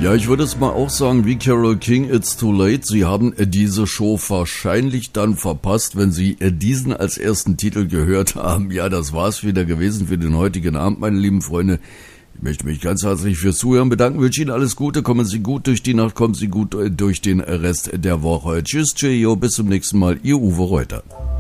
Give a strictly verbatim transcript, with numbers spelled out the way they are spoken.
Ja, ich würde es mal auch sagen, wie Carole King, It's Too Late. Sie haben diese Show wahrscheinlich dann verpasst, wenn Sie diesen als ersten Titel gehört haben. Ja, das war's wieder gewesen für den heutigen Abend, meine lieben Freunde. Ich möchte mich ganz herzlich fürs Zuhören bedanken, wünsche Ihnen alles Gute, kommen Sie gut durch die Nacht, kommen Sie gut durch den Rest der Woche. Tschüss, Cheerio, bis zum nächsten Mal, Ihr Uwe Reuter.